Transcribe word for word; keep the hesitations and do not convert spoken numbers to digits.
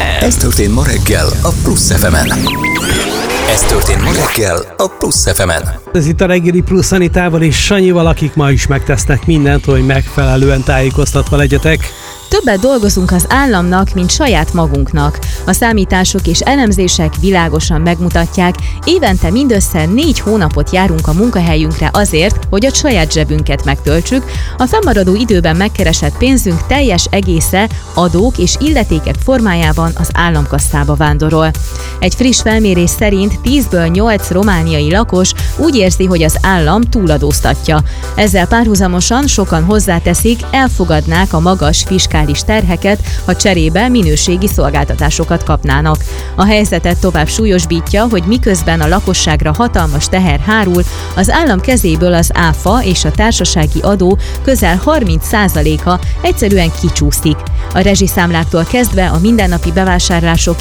Ez történt ma reggel a Plusz ef emen. Ez történt ma reggel a Plusz ef emen. Ez itt a reggeli Plusz Anitával és Sanyival, akik ma is megtesznek mindent, hogy megfelelően tájékoztatva legyetek. Többet dolgozunk az államnak, mint saját magunknak. A számítások és elemzések világosan megmutatják, évente mindössze négy hónapot járunk a munkahelyünkre azért, hogy a saját zsebünket megtöltsük, a fennmaradó időben megkeresett pénzünk teljes egésze adók és illetékek formájában az államkasszába vándorol. Egy friss felmérés szerint tízből nyolc romániai lakos úgy érzi, hogy az állam túladóztatja. Ezzel párhuzamosan sokan hozzáteszik, elfogadnák a magas fiskális terheket, ha cserébe minőségi szolgáltatásokat kapnának. A helyzetet tovább súlyosbítja, hogy miközben a lakosságra hatalmas teher hárul, az állam kezéből az áfa és a társasági adó közel harminc százaléka egyszerűen kicsúszik. A rezsiszámláktól kezdve a mindennapi bevásárlások